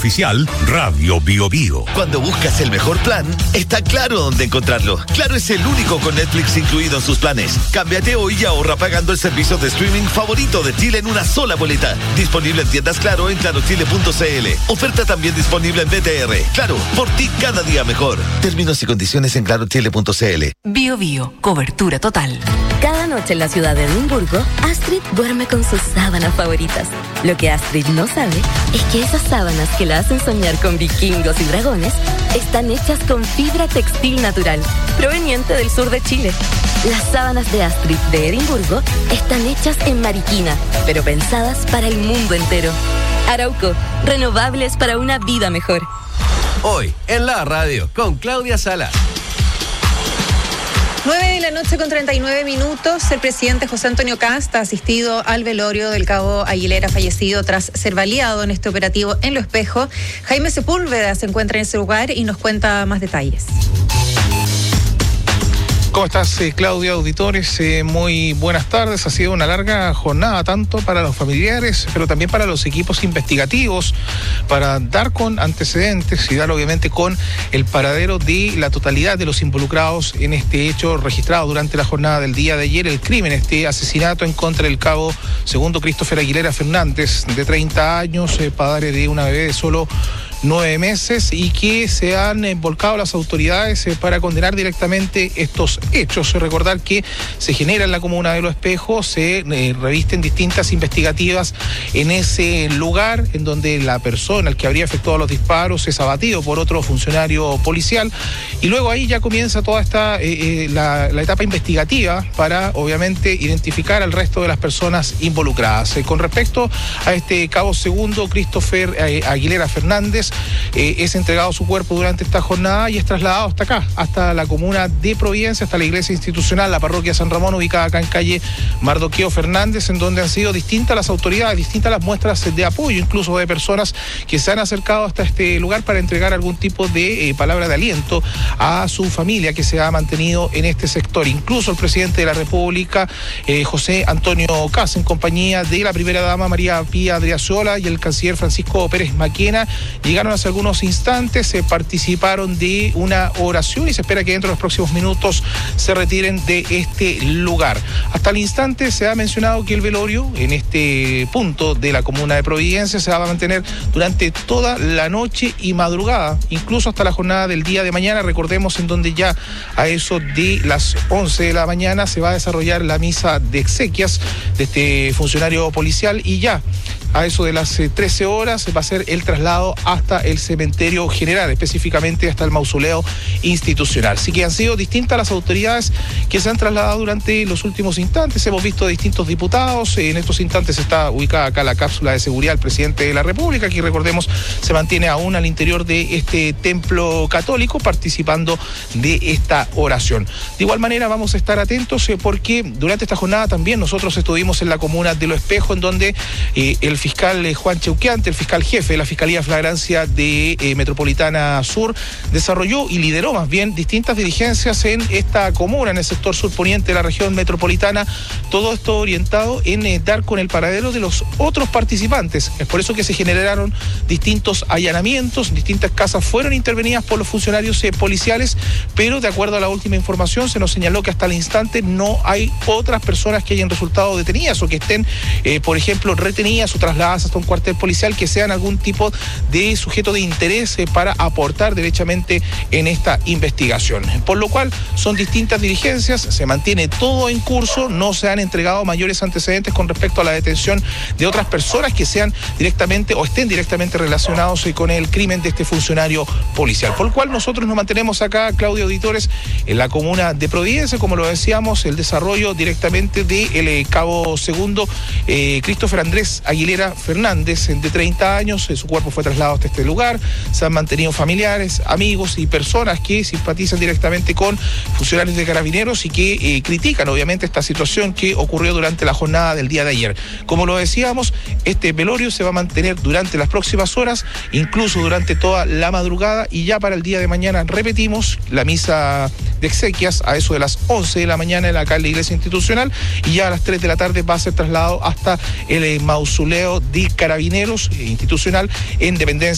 oficial Radio Bio Bio. Cuando buscas el mejor plan, está Claro dónde encontrarlo. Claro es el único con Netflix incluido en sus planes. Cámbiate hoy y ahorra pagando el servicio de streaming favorito de Chile en una sola boleta. Disponible en tiendas Claro en clarochile.cl. Oferta también disponible en BTR. Claro, por ti cada día mejor. Términos y condiciones en clarochile.cl. Bio Bio, cobertura total. Cada noche en la ciudad de Edimburgo, Astrid duerme con sus sábanas favoritas. Lo que Astrid no sabe es que esas sábanas que la hacen soñar con vikingos y dragones están hechas con fibra textil natural, proveniente del sur de Chile. Las sábanas de Astrid de Edimburgo están hechas en Mariquina, pero pensadas para el mundo entero. Arauco, renovables para una vida mejor. Hoy, en la radio, con Claudia Sala. 9:39 p.m. El presidente José Antonio Kast ha asistido al velorio del cabo Aguilera, fallecido tras ser baleado en este operativo en Lo Espejo. Jaime Sepúlveda se encuentra en ese lugar y nos cuenta más detalles. ¿Cómo estás, Claudia, auditores? Muy buenas tardes. Ha sido una larga jornada, tanto para los familiares, pero también para los equipos investigativos, para dar con antecedentes y dar, obviamente, con el paradero de la totalidad de los involucrados en este hecho registrado durante la jornada del día de ayer, el crimen, este asesinato en contra del cabo segundo Christopher Aguilera Fernández, de 30 años, padre de una bebé de solo 9 meses, y que se han volcado las autoridades para condenar directamente estos hechos. Recordar que se genera en la comuna de Lo Espejo, se revisten distintas investigativas en ese lugar, en donde la persona, el que habría efectuado los disparos, es abatido por otro funcionario policial, y luego ahí ya comienza toda esta la etapa investigativa para, obviamente, identificar al resto de las personas involucradas. Con respecto a este cabo segundo Christopher Aguilera Fernández, es entregado su cuerpo durante esta jornada y es trasladado hasta acá, hasta la comuna de Providencia, hasta la iglesia institucional, la parroquia San Ramón, ubicada acá en calle Mardoqueo Fernández, en donde han sido distintas las autoridades, distintas las muestras de apoyo, incluso de personas que se han acercado hasta este lugar para entregar algún tipo de palabra de aliento a su familia que se ha mantenido en este sector. Incluso el presidente de la República, José Antonio Kast, en compañía de la primera dama María Pía Adriazola y el canciller Francisco Pérez Maquena, llegaron hace algunos instantes, participaron de una oración y se espera que dentro de los próximos minutos se retiren de este lugar. Hasta el instante se ha mencionado que el velorio en este punto de la comuna de Providencia se va a mantener durante toda la noche y madrugada, incluso hasta la jornada del día de mañana. Recordemos, en donde ya a eso de las 11 de la mañana se va a desarrollar la misa de exequias de este funcionario policial, y ya a eso de las 13 horas va a ser el traslado hasta el cementerio general, específicamente hasta el mausoleo institucional. Así que han sido distintas las autoridades que se han trasladado durante los últimos instantes. Hemos visto distintos diputados. En estos instantes está ubicada acá la cápsula de seguridad del presidente de la República, que, recordemos, se mantiene aún al interior de este templo católico participando de esta oración. De igual manera vamos a estar atentos porque durante esta jornada también nosotros estuvimos en la comuna de Lo Espejo, en donde el fiscal Juan Cheuquiante, el fiscal jefe de la Fiscalía Flagrancia de Metropolitana Sur, desarrolló y lideró más bien distintas diligencias en esta comuna, en el sector surponiente de la región metropolitana. Todo esto orientado en dar con el paradero de los otros participantes. Es por eso que se generaron distintos allanamientos, distintas casas fueron intervenidas por los funcionarios policiales, pero de acuerdo a la última información se nos señaló que hasta el instante no hay otras personas que hayan resultado detenidas o que estén, por ejemplo, retenidas o trasladadas hasta un cuartel policial, que sean algún tipo de sujeto de interés para aportar derechamente en esta investigación. Por lo cual son distintas diligencias, se mantiene todo en curso, no se han entregado mayores antecedentes con respecto a la detención de otras personas que sean directamente o estén directamente relacionados con el crimen de este funcionario policial. Por lo cual nosotros nos mantenemos acá, Claudia, auditores, en la comuna de Providencia, como lo decíamos, el desarrollo directamente del cabo segundo Christopher Andrés Aguilera Fernández, de 30 años. Su cuerpo fue trasladado hasta este lugar. Se han mantenido familiares, amigos y personas que simpatizan directamente con funcionarios de Carabineros y que critican, obviamente, esta situación que ocurrió durante la jornada del día de ayer. Como lo decíamos, este velorio se va a mantener durante las próximas horas, incluso durante toda la madrugada, y ya para el día de mañana, repetimos, la misa de exequias a eso de las 11 de la mañana acá en la iglesia institucional, y ya a las 3 de la tarde va a ser trasladado hasta el mausoleo de Carabineros institucional en Dependencia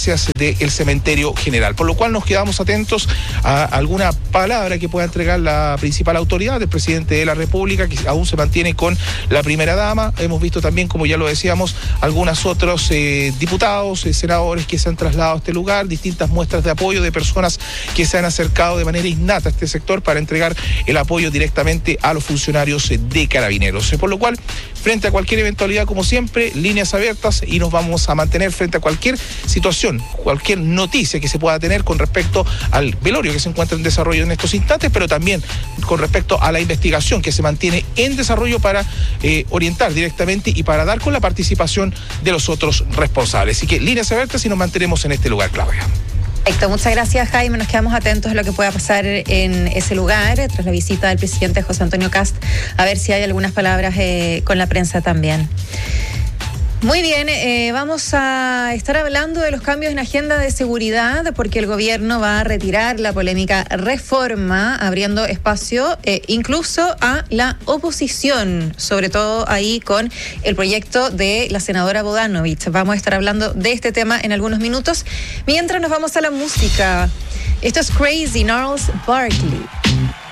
dependencias del cementerio general. Por lo cual nos quedamos atentos a alguna palabra que pueda entregar la principal autoridad, el presidente de la República, que aún se mantiene con la primera dama. Hemos visto también, como ya lo decíamos, algunos otros diputados, senadores que se han trasladado a este lugar, distintas muestras de apoyo de personas que se han acercado de manera innata a este sector para entregar el apoyo directamente a los funcionarios de Carabineros. Por lo cual, frente a cualquier eventualidad, como siempre, líneas abiertas, y nos vamos a mantener frente a cualquier situación, cualquier noticia que se pueda tener con respecto al velorio que se encuentra en desarrollo en estos instantes, pero también con respecto a la investigación que se mantiene en desarrollo para orientar directamente y para dar con la participación de los otros responsables. Así que líneas abiertas y nos mantenemos en este lugar, Claudia. Perfecto, muchas gracias, Jaime. Nos quedamos atentos a lo que pueda pasar en ese lugar tras la visita del presidente José Antonio Kast, a ver si hay algunas palabras con la prensa también. Muy bien, vamos a estar hablando de los cambios en agenda de seguridad, porque el gobierno va a retirar la polémica reforma, abriendo espacio incluso a la oposición, sobre todo ahí con el proyecto de la senadora Bodanovich. Vamos a estar hablando de este tema en algunos minutos. Mientras nos vamos a la música. Esto es Crazy, Gnarls Barkley.